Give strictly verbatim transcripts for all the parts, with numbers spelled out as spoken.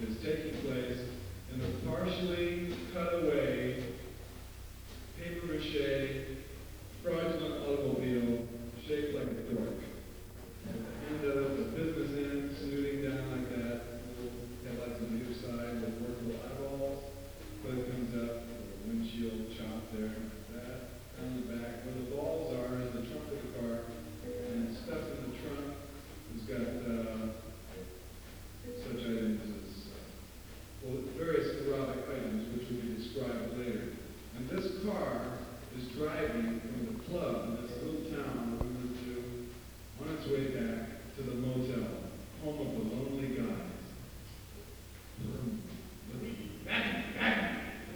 is taking place in a partially cut away, paper mache, fraudulent automobile shaped like a fork. And uh, the business end, snooting down like that, little headlights on either side with workable eyeballs. Hood comes up, with a windshield chopped there, like that. Down the back, where the balls are in the trunk of the car, and stuff in the trunk has got uh, such items as, uh, well, various erotic items, which will be described later. And this car is driving from the club in this little town that we went to on its way back to the motel, home of the lonely guys. Back, back.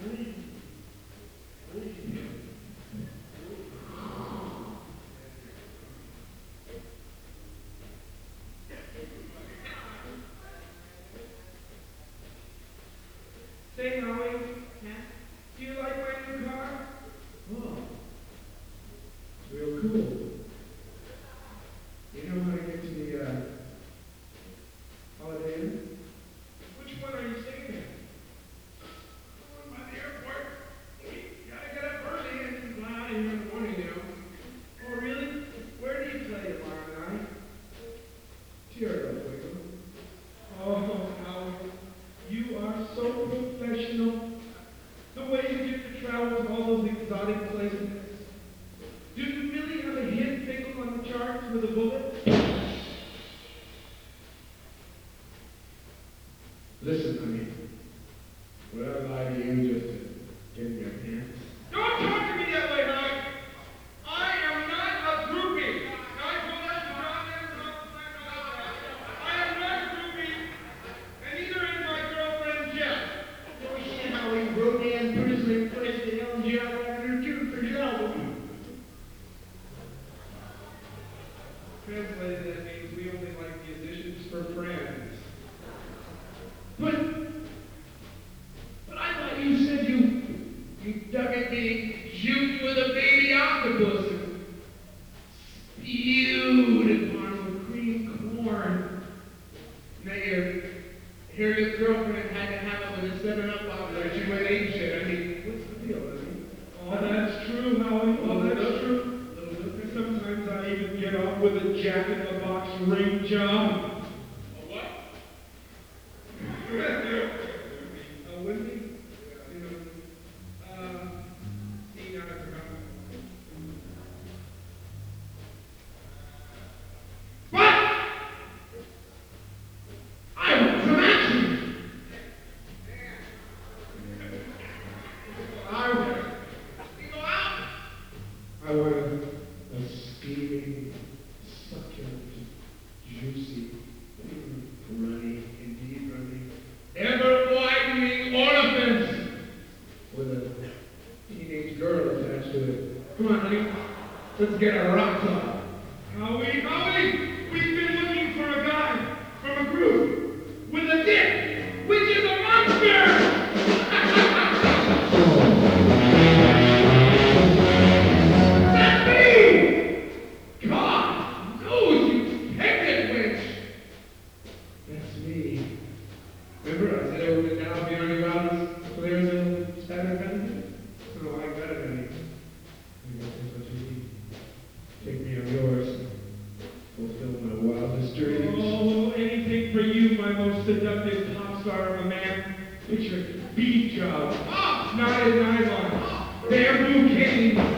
Say, Howie, yeah? Do you like my new car? Oh, it's real cool. You know how to get to the uh, Holiday Inn? Which one are you staying at? The one by the airport. You gotta get up early and fly out of here in the morning, you know. Oh, really? Where do you play tomorrow night? Teardrop, Wiggum. Oh, Howie, you are so professional. The way you get to travel to all those exotic places. Do you really have a hit pickle on the charts with a bullet? Listen, honey. Would I lie to you just to get in your pants? Don't talk to me that way, Howie. I am not a groupie. Now, I pull that and drop that and drop that. I am not a groupie, and neither is my girlfriend, Jeff. Oh, yeah, Howie, Rodan personally placed the L G R record too for his album. Translated, that means we only like musicians for friends. But, but I thought you said you, you dug at being shooting with a baby octopus and spewed upon with cream corn. Now your hairless girlfriend had to have it with a seven up bottle or she went ape shit. I mean, what's the deal, honey? Oh, that's true, Howie. Oh, that's true. Sometimes I even get off with a jack-in-the-box ring job. A what? Uh, Wendy? You know, uh, see, now I forgot. What? I want some action. I want You go out. I want a, a steaming, succulent, juicy, runny, indeed runny, Ever-widening orifice. with a teenage girl attached to it. Come on, honey. Let's get our rocks off. Howie, Howie, we've been looking for a guy from a group with a dick, which is a monster! That's me! God knows you pregnant witch! That's me. Remember I said I would now be on your house clear as a Saturday night? Oh, I got it, honey. I guess that's what you need. Take me on yours. Fulfill my wildest dreams. Oh, anything for you, my most seductive pop star of a man. Picture bead job, knotted nylon, bamboo canes,